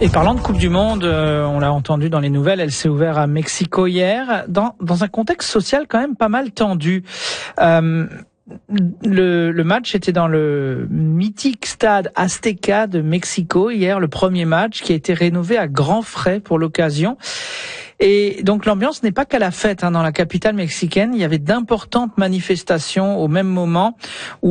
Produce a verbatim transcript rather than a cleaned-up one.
Et parlant de Coupe du Monde, euh, on l'a entendu dans les nouvelles, elle s'est ouverte à Mexico hier, dans, dans un contexte social quand même pas mal tendu. Euh, le, le match était dans le mythique stade Azteca de Mexico hier, le premier match qui a été rénové à grands frais pour l'occasion. Et donc l'ambiance n'est pas qu'à la fête hein, dans la capitale mexicaine, il y avait d'importantes manifestations au même moment où